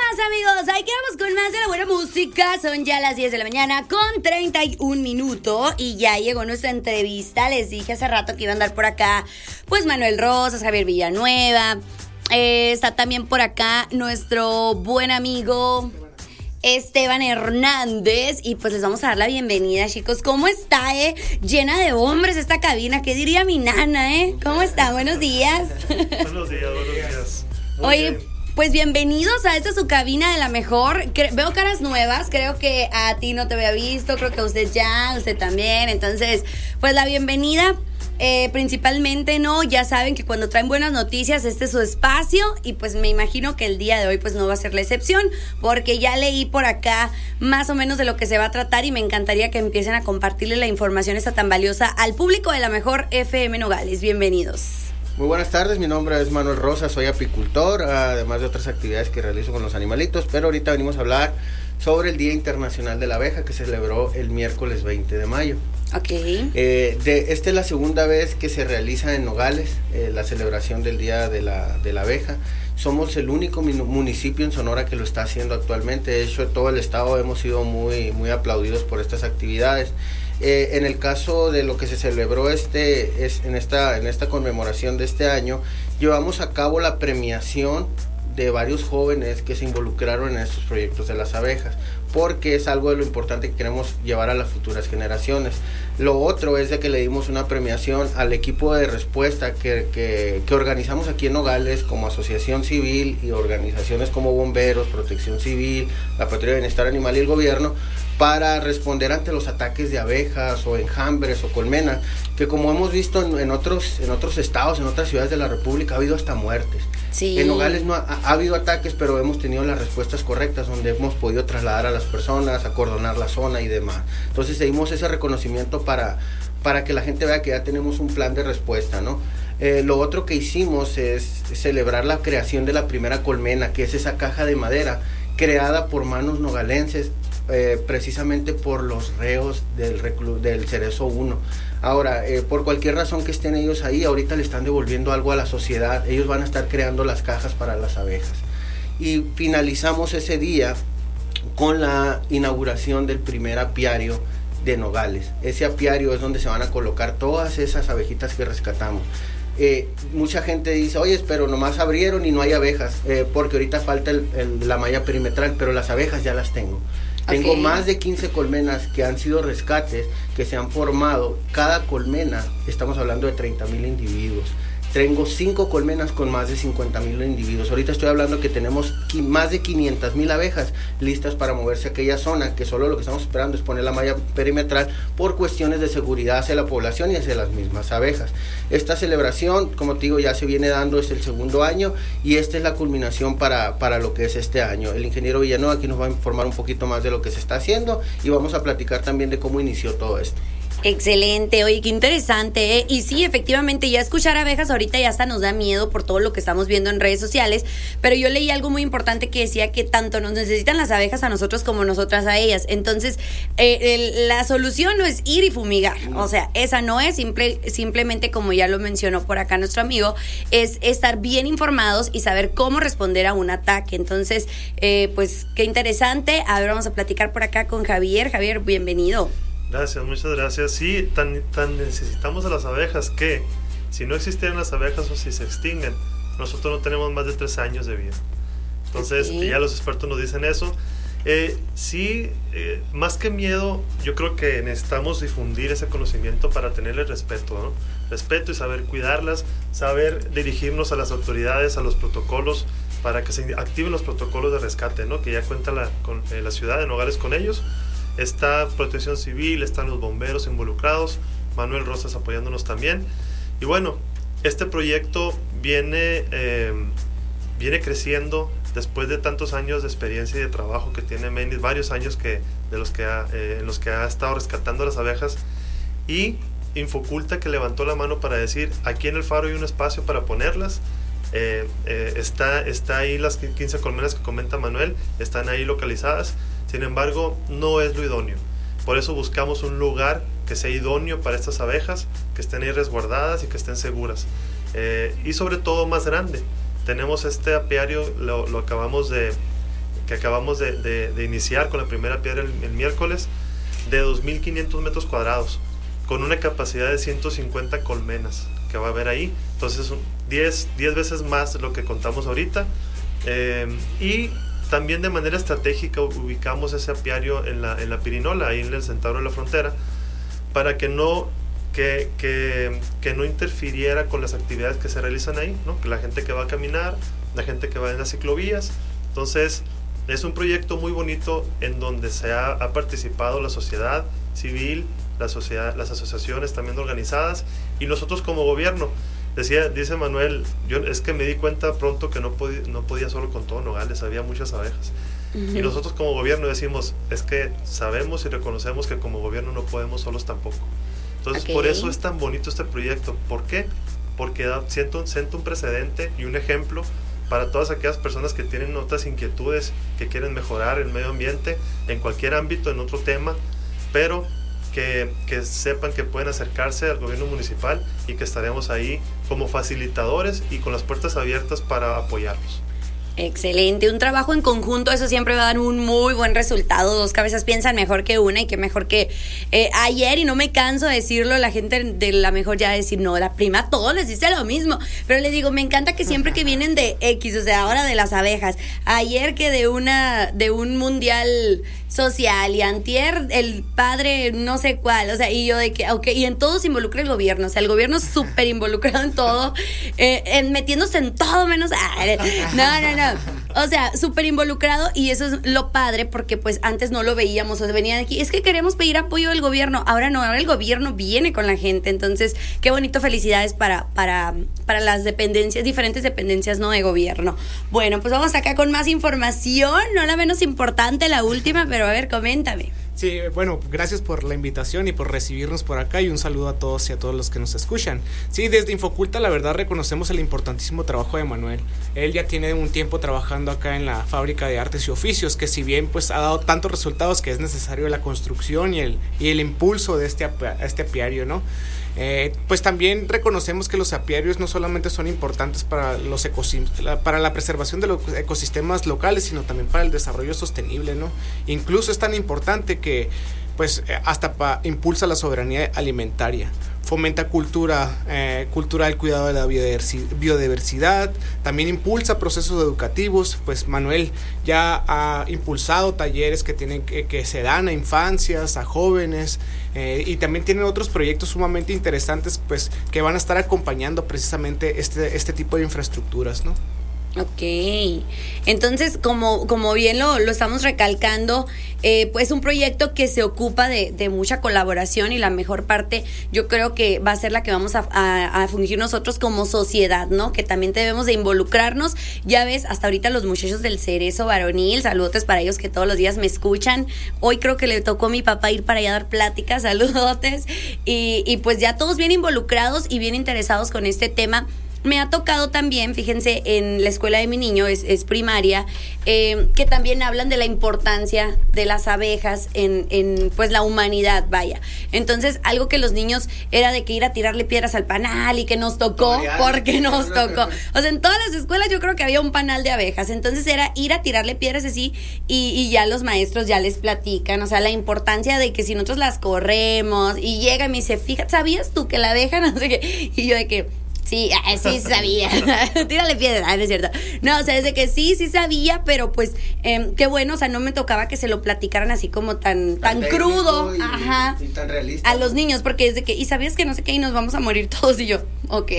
más, amigos? Ahí quedamos con más de la buena música. Son ya las 10 de la mañana con 31 minutos y ya llegó nuestra entrevista. Les dije hace rato que iba a andar por acá pues Manuel Rosas, Javier Villanueva. Está también por acá nuestro buen amigo Esteban Hernández. Y pues les vamos a dar la bienvenida, chicos. ¿Cómo está, llena de hombres esta cabina? ¿Qué diría mi nana, ¿Cómo está? Buenos días. Buenos días. Oye, pues bienvenidos a esta su cabina de la mejor. Veo caras nuevas, creo que a ti no te había visto, creo que a usted ya, usted también. Entonces, pues la bienvenida. Principalmente, ya saben que cuando traen buenas noticias este es su espacio y pues me imagino que el día de hoy pues no va a ser la excepción, porque ya leí por acá más o menos de lo que se va a tratar y me encantaría que empiecen a compartirle la información esta tan valiosa al público de la mejor FM Nogales. Bienvenidos. Muy buenas tardes, mi nombre es Manuel Rosas, soy apicultor, además de otras actividades que realizo con los animalitos, pero ahorita venimos a hablar sobre el Día Internacional de la Abeja que se celebró el miércoles 20 de mayo. Ok. Esta es la segunda vez que se realiza en Nogales la celebración del Día de la Abeja. Somos el único municipio en Sonora que lo está haciendo actualmente. De hecho, todo el estado hemos sido muy, muy aplaudidos por estas actividades. En el caso de lo que se celebró en esta conmemoración de este año, llevamos a cabo la premiación de varios jóvenes que se involucraron en estos proyectos de las abejas, porque es algo de lo importante que queremos llevar a las futuras generaciones. Lo otro es de que le dimos una premiación al equipo de respuesta que organizamos aquí en Nogales, como asociación civil y organizaciones como bomberos, protección civil, la patrulla de bienestar animal y el gobierno, para responder ante los ataques de abejas o enjambres o colmenas, que como hemos visto en otros estados, en otras ciudades de la República, ha habido hasta muertes. Sí. En Nogales no ha habido ataques, pero hemos tenido las respuestas correctas, donde hemos podido trasladar a las personas, acordonar la zona y demás. Entonces dimos ese reconocimiento para que la gente vea que ya tenemos un plan de respuesta, ¿no? Lo otro que hicimos es celebrar la creación de la primera colmena, que es esa caja de madera creada por manos nogalenses, precisamente por los reos del Cerezo 1. Ahora, por cualquier razón que estén ellos ahí, ahorita le están devolviendo algo a la sociedad. Ellos van a estar creando las cajas para las abejas. Y finalizamos ese día con la inauguración del primer apiario de Nogales. Ese apiario es donde se van a colocar todas esas abejitas que rescatamos. Mucha gente dice, oye, pero nomás abrieron y no hay abejas, porque ahorita falta la malla perimetral, pero las abejas ya las tengo. Okay. Tengo más de 15 colmenas que han sido rescates, que se han formado. Cada colmena, estamos hablando de 30,000 individuos. Tengo 5 colmenas con más de 50,000 individuos. Ahorita estoy hablando que tenemos más de 500,000 abejas listas para moverse a aquella zona, que solo lo que estamos esperando es poner la malla perimetral por cuestiones de seguridad hacia la población y hacia las mismas abejas. Esta celebración, como te digo, ya se viene dando, es el segundo año y esta es la culminación para lo que es este año. El ingeniero Villanueva aquí nos va a informar un poquito más de lo que se está haciendo y vamos a platicar también de cómo inició todo esto. Excelente, oye, qué interesante, Y sí, efectivamente, ya escuchar abejas ahorita ya hasta nos da miedo por todo lo que estamos viendo en redes sociales, pero yo leí algo muy importante que decía que tanto nos necesitan las abejas a nosotros como nosotras a ellas. Entonces, la solución no es ir y fumigar, o sea, esa no es, simplemente como ya lo mencionó por acá nuestro amigo, es estar bien informados y saber cómo responder a un ataque. Entonces, pues qué interesante. A ver, vamos a platicar por acá con Javier. Javier, bienvenido. Gracias, muchas gracias. Sí, tan necesitamos a las abejas que si no existieran las abejas o si se extinguen, nosotros no tenemos más de 3 años de vida. Entonces, sí, ya los expertos nos dicen eso. Más que miedo, yo creo que necesitamos difundir ese conocimiento para tenerle respeto, ¿no? Respeto y saber cuidarlas, saber dirigirnos a las autoridades, a los protocolos, para que se activen los protocolos de rescate, ¿no? Que ya cuenta la ciudad de Nogales con ellos. Está Protección Civil, están los bomberos involucrados, Manuel Rosas apoyándonos también. Y bueno, este proyecto viene creciendo después de tantos años de experiencia y de trabajo que tiene Menis, varios años en los que ha estado rescatando las abejas. Y Infoculta, que levantó la mano para decir, aquí en el faro hay un espacio para ponerlas. Está ahí las 15 colmenas que comenta Manuel, están ahí localizadas. Sin embargo, no es lo idóneo. Por eso buscamos un lugar que sea idóneo para estas abejas, que estén ahí resguardadas y que estén seguras. Y sobre todo más grande. Tenemos este apiario, lo acabamos de que acabamos de iniciar con la primera piedra el miércoles, de 2.500 metros cuadrados, con una capacidad de 150 colmenas que va a haber ahí. Entonces 10 veces más de lo que contamos ahorita. Y también de manera estratégica ubicamos ese apiario en la Pirinola, ahí en el Centauro de la Frontera, para que no interfiriera con las actividades que se realizan ahí, ¿no? Que la gente que va a caminar, la gente que va en las ciclovías. Entonces es un proyecto muy bonito en donde ha participado la sociedad civil, las asociaciones también organizadas, y nosotros como gobierno. Dice Manuel, es que me di cuenta pronto que no podía solo con todo Nogales, había muchas abejas. Y nosotros como gobierno decimos, es que sabemos y reconocemos que como gobierno no podemos solos tampoco. Entonces por eso es tan bonito este proyecto. ¿Por qué? Porque siento un precedente y un ejemplo para todas aquellas personas que tienen otras inquietudes, que quieren mejorar el medio ambiente en cualquier ámbito, en otro tema, pero que sepan que pueden acercarse al gobierno municipal y que estaremos ahí como facilitadores y con las puertas abiertas para apoyarlos. Excelente, un trabajo en conjunto, eso siempre va a dar un muy buen resultado. Dos cabezas piensan mejor que una, y que mejor que ayer, y no me canso de decirlo, la gente de La Mejor ya decir, no, la prima a todos les dice lo mismo, pero les digo, me encanta que siempre que vienen de X, o sea, ahora de las abejas, ayer que de un mundial social, y antier el padre no sé cuál, o sea, y yo de que, y en todo se involucra el gobierno, o sea, el gobierno es súper involucrado en todo, metiéndose en todo menos, no, o sea, súper involucrado, y eso es lo padre, porque pues antes no lo veíamos, o sea, venían aquí, es que queremos pedir apoyo del gobierno, ahora no, ahora el gobierno viene con la gente. Entonces qué bonito, felicidades para las dependencias, diferentes dependencias, no de gobierno. Bueno, pues vamos acá con más información, no la menos importante, la última, pero a ver, coméntame. Sí, bueno, gracias por la invitación y por recibirnos por acá, y un saludo a todos y a todos los que nos escuchan. Sí, desde Infoculta la verdad reconocemos el importantísimo trabajo de Manuel. Él ya tiene un tiempo trabajando acá en la Fábrica de Artes y Oficios, que si bien pues ha dado tantos resultados que es necesario la construcción y el impulso de este apiario, ¿no? Pues también reconocemos que los apiarios no solamente son importantes para la preservación de los ecosistemas locales, sino también para el desarrollo sostenible, ¿no? Incluso es tan importante que pues hasta impulsa la soberanía alimentaria, fomenta cultura del cuidado de la biodiversidad, también impulsa procesos educativos. Pues Manuel ya ha impulsado talleres que se dan a infancias, a jóvenes, y también tienen otros proyectos sumamente interesantes, pues que van a estar acompañando precisamente este tipo de infraestructuras, ¿no? Ok, entonces como bien lo estamos recalcando, pues un proyecto que se ocupa de mucha colaboración, y la mejor parte yo creo que va a ser la que vamos a fungir nosotros como sociedad, ¿no? Que también debemos de involucrarnos. Ya ves, hasta ahorita los muchachos del Cerezo Varonil, saludotes para ellos que todos los días me escuchan. Hoy creo que le tocó a mi papá ir para allá a dar pláticas, saludotes, y pues ya todos bien involucrados y bien interesados con este tema. Me ha tocado también, fíjense, en la escuela de mi niño, es primaria, que también hablan de la importancia de las abejas en pues la humanidad, vaya. Entonces, algo que los niños era de que ir a tirarle piedras al panal, y que nos tocó, porque nos tocó. O sea, en todas las escuelas yo creo que había un panal de abejas, entonces era ir a tirarle piedras así, y ya los maestros ya les platican, o sea, la importancia de que si nosotros las corremos, y llega y me dice, fíjate, ¿sabías tú que la abeja no sé qué? Y yo de que... Sí, sí sabía. Tírale piedra, no es cierto. No, o sea, desde que sí sabía, pero pues qué bueno, o sea, no me tocaba que se lo platicaran así como tan crudo, y tan realista, a los niños, porque es de que, y sabías que no sé qué, y nos vamos a morir todos, y yo, ok.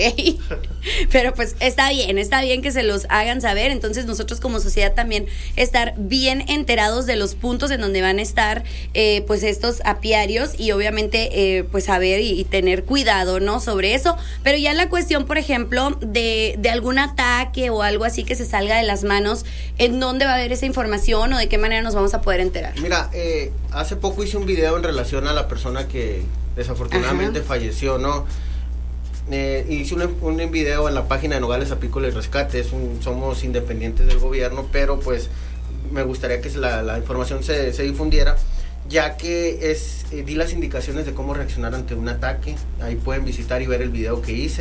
Pero pues está bien que se los hagan saber. Entonces nosotros como sociedad también estar bien enterados de los puntos en donde van a estar pues estos apiarios, y obviamente pues saber y tener cuidado, ¿no? Sobre eso. Pero ya la cuestión, por ejemplo, de algún ataque o algo así que se salga de las manos, ¿en dónde va a haber esa información o de qué manera nos vamos a poder enterar? Mira, hace poco hice un video en relación a la persona que desafortunadamente falleció, ¿no? Hice un video en la página de Nogales Apícola y Rescate. Somos independientes del gobierno, pero pues me gustaría que la información se difundiera, ya que di las indicaciones de cómo reaccionar ante un ataque. Ahí pueden visitar y ver el video que hice.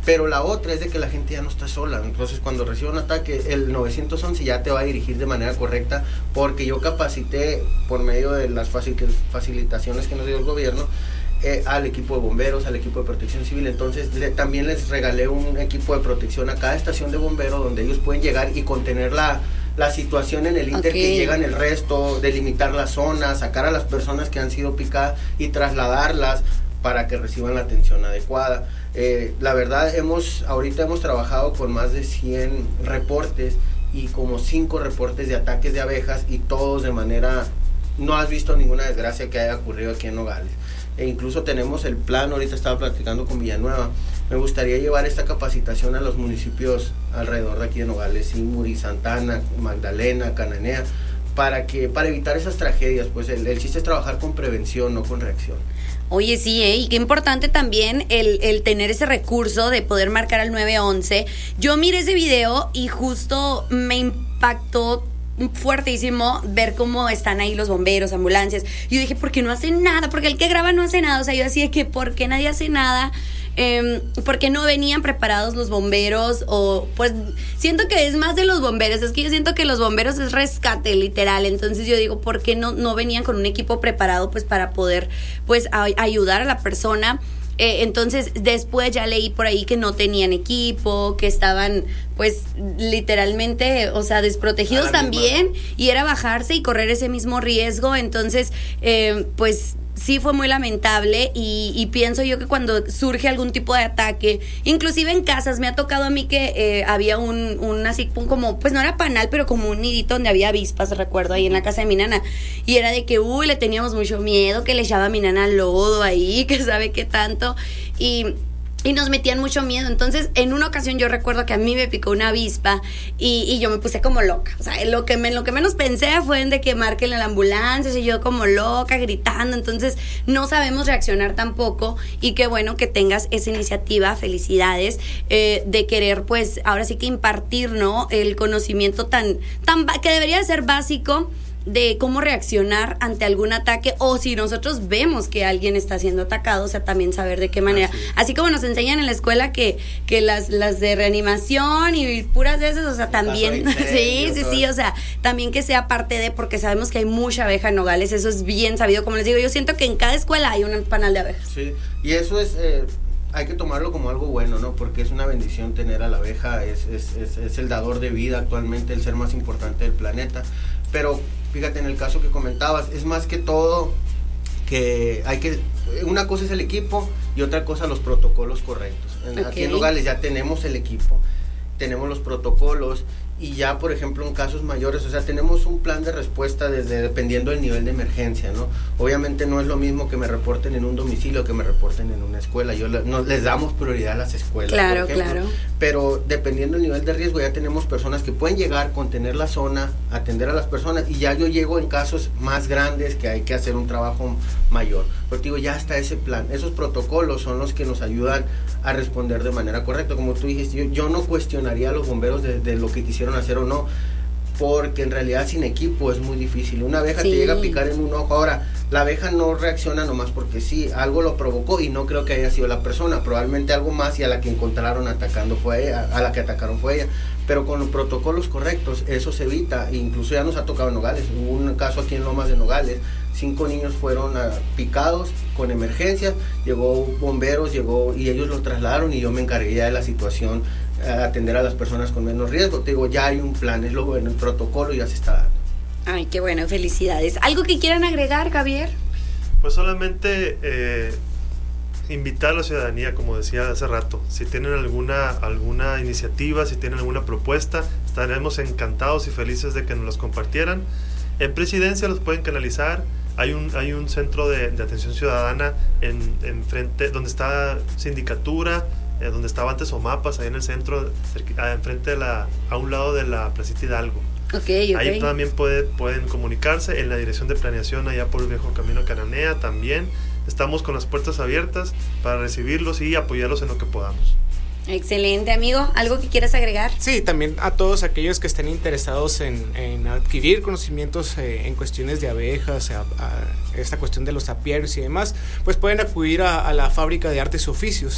pero la otra es de que la gente ya no está sola. Entonces cuando recibe un ataque, el 911 ya te va a dirigir de manera correcta, porque yo capacité por medio de las facilitaciones que nos dio el gobierno al equipo de bomberos, al equipo de protección civil. Entonces también les regalé un equipo de protección a cada estación de bombero, donde ellos pueden llegar y contener la situación en el inter, que llegan el resto, delimitar la zona, sacar a las personas que han sido picadas y trasladarlas para que reciban la atención adecuada. La verdad, ahorita hemos trabajado con más de 100 reportes y como 5 reportes de ataques de abejas, y todos de manera, no has visto ninguna desgracia que haya ocurrido aquí en Nogales. E incluso tenemos el plan, ahorita estaba platicando con Villanueva, me gustaría llevar esta capacitación a los municipios alrededor de aquí de Nogales, Simuri, Santana, Magdalena, Cananea, para evitar esas tragedias. Pues el chiste es trabajar con prevención, no con reacción. Oye, sí, y qué importante también el tener ese recurso de poder marcar al 911. Yo miré ese video y justo me impactó fuertísimo ver cómo están ahí los bomberos, ambulancias. Yo dije, ¿por qué no hacen nada? Porque el que graba no hace nada. O sea, yo decía que ¿por qué nadie hace nada? ¿Por qué no venían preparados los bomberos? O pues siento que es más de los bomberos. Es que yo siento que los bomberos es rescate, literal. Entonces yo digo, ¿por qué no venían con un equipo preparado pues para poder pues ayudar a la persona? Entonces después ya leí por ahí que no tenían equipo, que estaban pues literalmente, o sea, desprotegidos también, y era bajarse y correr ese mismo riesgo. Entonces pues sí fue muy lamentable, y pienso yo que cuando surge algún tipo de ataque, inclusive en casas, me ha tocado a mí que había un así como, pues no era panal, pero como un nidito donde había avispas, recuerdo, ahí en la casa de mi nana, y era de que, le teníamos mucho miedo, que le echaba a mi nana lodo ahí, que sabe qué tanto, y nos metían mucho miedo. Entonces en una ocasión yo recuerdo que a mí me picó una avispa y yo me puse como loca. O sea, lo que menos pensé fue en de que marquen la ambulancia, y yo como loca gritando. Entonces no sabemos reaccionar tampoco, y qué bueno que tengas esa iniciativa, felicidades, de querer pues ahora sí que impartir, ¿no?, el conocimiento tan que debería ser básico de cómo reaccionar ante algún ataque, o si nosotros vemos que alguien está siendo atacado, o sea, también saber de qué manera. Así como nos enseñan en la escuela que las de reanimación y puras de esas, o sea, también, sí, o sea, también que sea parte de, porque sabemos que hay mucha abeja en Nogales, eso es bien sabido. Como les digo, yo siento que en cada escuela hay un panal de abejas. Sí, y eso es... hay que tomarlo como algo bueno, ¿no? Porque es una bendición tener a la abeja, es el dador de vida actualmente, el ser más importante del planeta. Pero fíjate, en el caso que comentabas, es más que todo que una cosa es el equipo y otra cosa los protocolos correctos. Aquí en Nogales ya tenemos el equipo, tenemos los protocolos, y ya, por ejemplo, en casos mayores, o sea, tenemos un plan de respuesta dependiendo del nivel de emergencia, ¿no? Obviamente no es lo mismo que me reporten en un domicilio que me reporten en una escuela. Les damos prioridad a las escuelas, claro, por ejemplo. claro. Pero dependiendo del nivel de riesgo, ya tenemos personas que pueden llegar, contener la zona, atender a las personas, y ya yo llego en casos más grandes que hay que hacer un trabajo mayor. Pero digo, ya está ese plan. Esos protocolos son los que nos ayudan a responder de manera correcta. Como tú dijiste, yo no cuestionaría a los bomberos de lo que quisieron hacer o no, porque en realidad sin equipo es muy difícil. Una abeja te llega a picar en un ojo. Ahora, la abeja no reacciona nomás porque sí, algo lo provocó, y no creo que haya sido la persona, probablemente algo más, y a la que encontraron atacando fue ella, a la que atacaron fue ella. Pero con los protocolos correctos eso se evita. Incluso ya nos ha tocado en Nogales, hubo un caso aquí en Lomas de Nogales, 5 niños fueron picados con emergencia, llegó bomberos, y ellos los trasladaron, y yo me encargué ya de la situación, atender a las personas con menos riesgo. Te digo, ya hay un plan, es lo bueno, el protocolo ya se está dando. Ay, qué bueno, felicidades. ¿Algo que quieran agregar, Javier? Pues solamente invitar a la ciudadanía, como decía hace rato, si tienen alguna iniciativa, si tienen alguna propuesta, estaremos encantados y felices de que nos las compartieran. En Presidencia los pueden canalizar. Hay un centro de atención ciudadana en frente, donde está Sindicatura, donde estaba antes Omapas, ahí en el centro, enfrente a un lado de la Placita Hidalgo. Ahí también pueden comunicarse. En la dirección de planeación allá por el viejo camino Cananea también estamos con las puertas abiertas para recibirlos y apoyarlos en lo que podamos. Excelente, amigo. ¿Algo que quieras agregar? Sí, también a todos aquellos que estén interesados en adquirir conocimientos en cuestiones de abejas, a esta cuestión de los apiarios y demás, pues pueden acudir a la Fábrica de Artes y Oficios.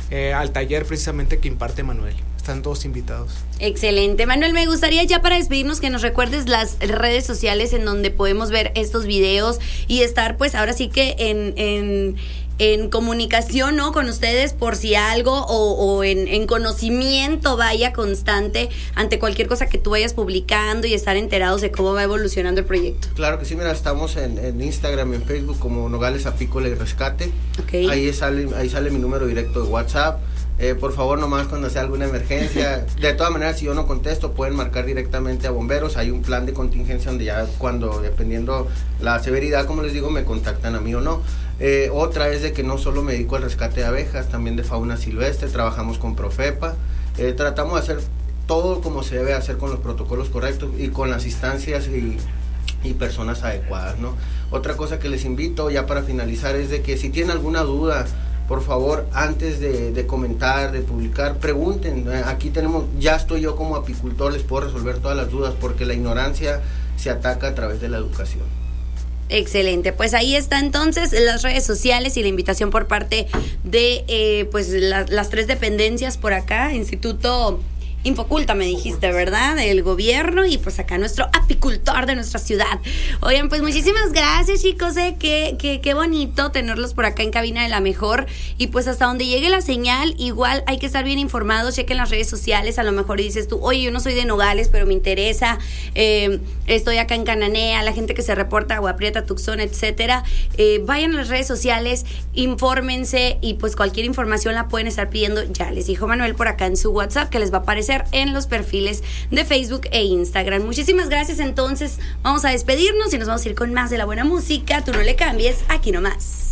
al taller precisamente que imparte Manuel. Están todos invitados. Excelente. Manuel, me gustaría ya para despedirnos que nos recuerdes las redes sociales en donde podemos ver estos videos y estar pues ahora sí que en comunicación, ¿no?, con ustedes por si algo o en conocimiento vaya constante ante cualquier cosa que tú vayas publicando y estar enterados de cómo va evolucionando el proyecto. Claro que sí, mira, estamos en Instagram, en Facebook como Nogales Apícola y Rescate. Okay. Ahí sale mi número directo de WhatsApp. Por favor, nomás cuando sea alguna emergencia, de todas maneras, si yo no contesto, pueden marcar directamente a bomberos. Hay un plan de contingencia donde ya cuando, dependiendo la severidad, como les digo, me contactan a mí o no. Otra es de que no solo me dedico al rescate de abejas, también de fauna silvestre, trabajamos con Profepa, tratamos de hacer todo como se debe hacer con los protocolos correctos y con las instancias y personas adecuadas, ¿no? Otra cosa que les invito ya para finalizar es de que si tienen alguna duda, por favor, antes de comentar, de publicar, pregunten. Aquí ya estoy yo como apicultor, les puedo resolver todas las dudas, porque la ignorancia se ataca a través de la educación. Excelente, pues ahí está entonces las redes sociales y la invitación por parte de pues las tres dependencias por acá, Instituto Infoculta, me dijiste, ¿verdad? Del gobierno y pues acá nuestro apicultor de nuestra ciudad. Oigan, pues muchísimas gracias, chicos, qué bonito tenerlos por acá en Cabina de la Mejor, y pues hasta donde llegue la señal, igual hay que estar bien informados, chequen las redes sociales, a lo mejor dices tú, oye, yo no soy de Nogales, pero me interesa, estoy acá en Cananea, la gente que se reporta, Agua Prieta, Tucson, etcétera, vayan a las redes sociales, infórmense y pues cualquier información la pueden estar pidiendo, ya les dijo Manuel por acá en su WhatsApp, que les va a aparecer en los perfiles de Facebook e Instagram. Muchísimas gracias, entonces vamos a despedirnos y nos vamos a ir con más de la buena música. Tú no le cambies, aquí nomás.